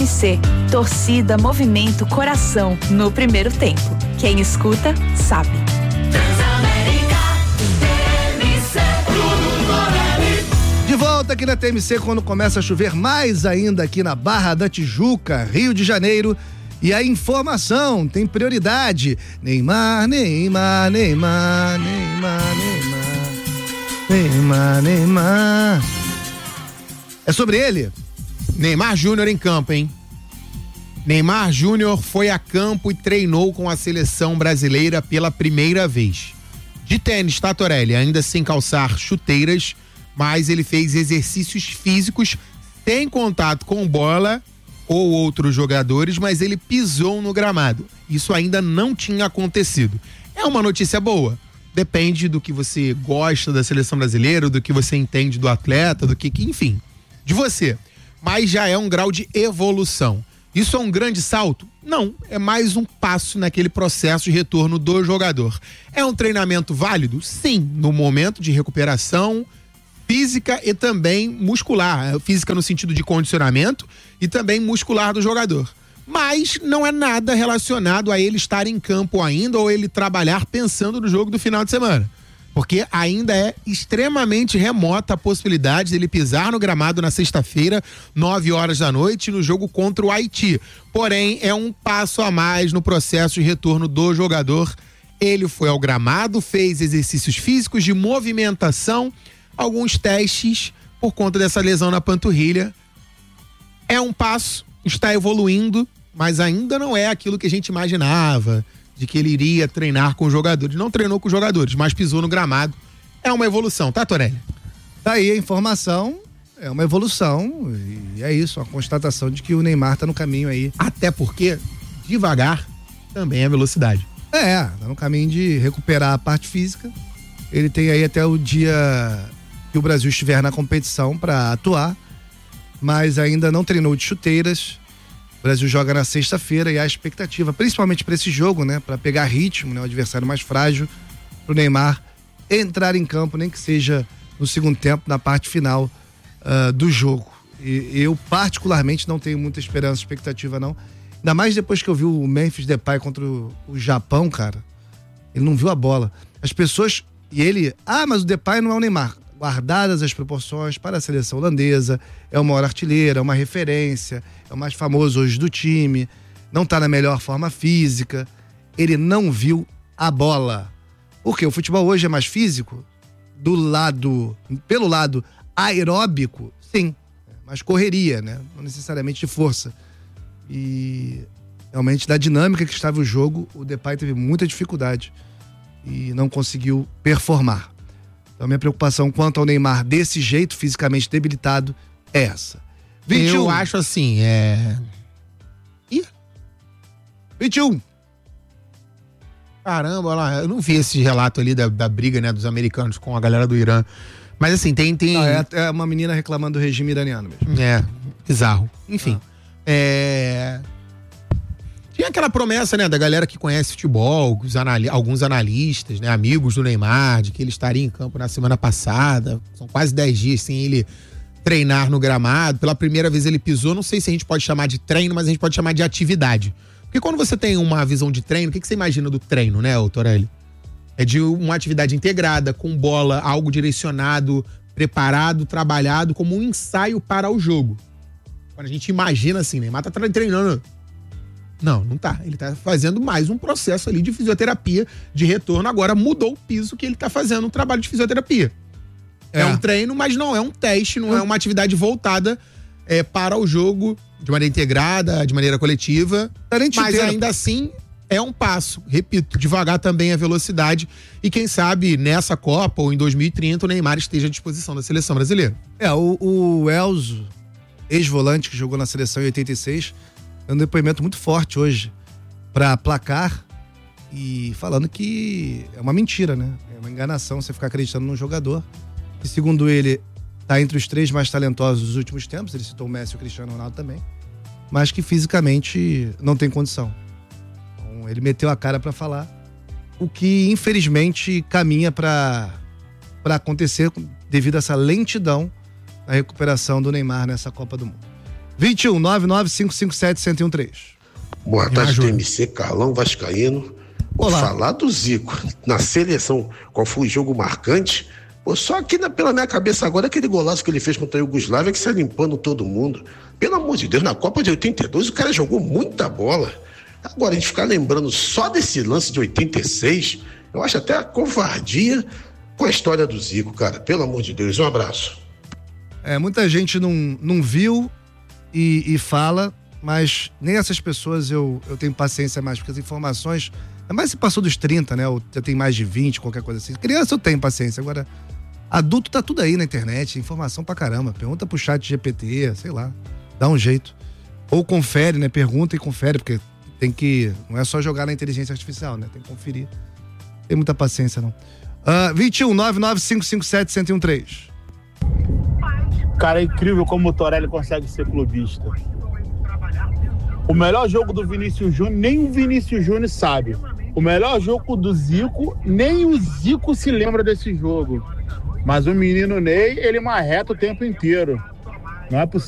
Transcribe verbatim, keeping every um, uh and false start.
M C. Torcida, movimento, coração no primeiro tempo. Quem escuta, sabe. De volta aqui na T M C quando começa a chover mais ainda aqui na Barra da Tijuca, Rio de Janeiro. E a informação tem prioridade. Neymar, Neymar, Neymar, Neymar, Neymar, Neymar, Neymar. É sobre ele? Neymar Júnior em campo, hein? Neymar Júnior foi a campo e treinou com a seleção brasileira pela primeira vez. De tênis, tá, Torelli? Ainda sem calçar chuteiras, mas ele fez exercícios físicos sem contato com bola ou outros jogadores, mas ele pisou no gramado. Isso ainda não tinha acontecido. É uma notícia boa. Depende do que você gosta da seleção brasileira, do que você entende do atleta, do que, enfim, de você. Mas já é um grau de evolução. Isso é um grande salto? Não, é mais um passo naquele processo de retorno do jogador. É um treinamento válido? Sim, no momento de recuperação física e também muscular. Física no sentido de condicionamento e também muscular do jogador. Mas não é nada relacionado a ele estar em campo ainda ou ele trabalhar pensando no jogo do final de semana. Porque ainda é extremamente remota a possibilidade dele pisar no gramado na sexta-feira, nove horas da noite, no jogo contra o Haiti. Porém, é um passo a mais no processo de retorno do jogador. Ele foi ao gramado, fez exercícios físicos de movimentação, alguns testes por conta dessa lesão na panturrilha. É um passo, está evoluindo, mas ainda não é aquilo que a gente imaginava, de que ele iria treinar com os jogadores. Não treinou com os jogadores, mas pisou no gramado. É uma evolução, tá, Torelli? Tá aí a informação, é uma evolução, e é isso, uma constatação de que o Neymar tá no caminho aí. Até porque, devagar, também é velocidade. É, tá no caminho de recuperar a parte física. Ele tem aí até o dia que o Brasil estiver na competição para atuar, mas ainda não treinou de chuteiras. O Brasil joga na sexta-feira e há expectativa, principalmente para esse jogo, né, para pegar ritmo, né, o adversário mais frágil, pro Neymar entrar em campo, nem que seja no segundo tempo, na parte final uh, do jogo. E eu particularmente não tenho muita esperança, expectativa não. Ainda mais depois que eu vi o Memphis Depay contra o, o Japão, cara. Ele não viu a bola. As pessoas, e ele, ah, mas o Depay não é o Neymar. Guardadas as proporções para a seleção holandesa, é o maior artilheiro, é uma referência, é o mais famoso hoje do time, não está na melhor forma física, ele não viu a bola. Por quê? O futebol hoje é mais físico? Do lado, pelo lado aeróbico, sim, mas correria, né? Não necessariamente de força. E realmente da dinâmica que estava o jogo, o Depay teve muita dificuldade e não conseguiu performar. Então a minha preocupação quanto ao Neymar desse jeito, fisicamente debilitado, é essa. vinte e um. Eu acho assim, é... Ih! vinte e um. Caramba, olha lá, eu não vi esse relato ali da, da briga, né, dos americanos com a galera do Irã. Mas assim, tem... tem... Não, é, é uma menina reclamando do regime iraniano mesmo. É, bizarro. Enfim, ah. é... Tinha aquela promessa, né, da galera que conhece futebol, os anali- alguns analistas, né, amigos do Neymar, de que ele estaria em campo na semana passada. São quase dez dias sem ele treinar no gramado. Pela primeira vez ele pisou, não sei se a gente pode chamar de treino, mas a gente pode chamar de atividade. Porque quando você tem uma visão de treino, o que, que você imagina do treino, né, Torelli? É de uma atividade integrada, com bola, algo direcionado, preparado, trabalhado, como um ensaio para o jogo. Quando a gente imagina assim, Neymar tá treinando... Não, não tá. Ele tá fazendo mais um processo ali de fisioterapia de retorno. Agora mudou o piso que ele tá fazendo um trabalho de fisioterapia. É, é um treino, mas não é um teste, não é uma atividade voltada é, para o jogo de maneira integrada, de maneira coletiva. Mas ainda assim é um passo. Repito, devagar também a velocidade. E quem sabe nessa Copa ou em dois mil e trinta o Neymar esteja à disposição da seleção brasileira. É, o, o Elzo, ex-volante que jogou na seleção em oitenta e seis, é um depoimento muito forte hoje pra Placar e falando que é uma mentira, né? É uma enganação você ficar acreditando num jogador que, segundo ele, tá entre os três mais talentosos dos últimos tempos. Ele citou o Messi e o Cristiano Ronaldo também, mas que fisicamente não tem condição. Então, ele meteu a cara pra falar, o que infelizmente caminha pra, pra acontecer devido a essa lentidão na recuperação do Neymar nessa Copa do Mundo. vinte e um, nove nove cinco cinco sete, um zero um três. Boa tarde, T M C, Carlão Vascaíno. Vou Olá. falar do Zico na seleção, qual foi o jogo marcante? Pô, só aqui na, pela minha cabeça agora, aquele golaço que ele fez contra a Iugoslávia, que sai limpando todo mundo. Pelo amor de Deus, na Copa de oitenta e dois o cara jogou muita bola. Agora, a gente ficar lembrando só desse lance de oitenta e seis, eu acho até a covardia com a história do Zico, cara. Pelo amor de Deus, um abraço. É, muita gente não, não viu e, e fala, mas nem essas pessoas eu, eu tenho paciência mais, porque as informações, é mais se passou dos trinta, né, ou já tem mais de vinte, qualquer coisa assim. Criança eu tenho paciência, agora adulto tá tudo aí na internet, informação pra caramba, pergunta pro chat G P T, sei lá, dá um jeito. Ou confere, né, pergunta e confere, porque tem que, não é só jogar na inteligência artificial, né, tem que conferir. Tem muita paciência não. Uh, vinte e um, nove nove cinco cinco sete, um zero um três. Cara, é incrível como o Torelli consegue ser clubista. O melhor jogo do Vinícius Júnior, nem o Vinícius Júnior sabe. O melhor jogo do Zico, nem o Zico se lembra desse jogo. Mas o menino Ney, ele marreta o tempo inteiro. Não é possível.